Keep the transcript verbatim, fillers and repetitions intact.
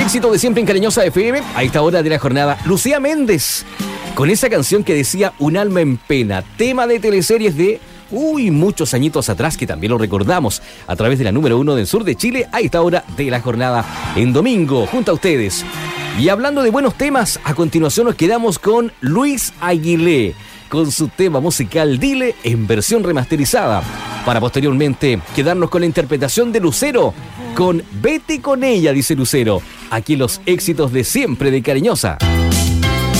éxito de siempre en Cariñosa F M, a esta hora de la jornada. Lucía Méndez, con esa canción que decía Un alma en pena, tema de teleseries de, uy, muchos añitos atrás, que también lo recordamos a través de la número uno del sur de Chile, a esta hora de la jornada en domingo, junto a ustedes. Y hablando de buenos temas, a continuación nos quedamos con Luis Aguilé, con su tema musical Dile en versión remasterizada, para posteriormente quedarnos con la interpretación de Lucero, con Vete con ella, dice Lucero, aquí los éxitos de siempre de Cariñosa.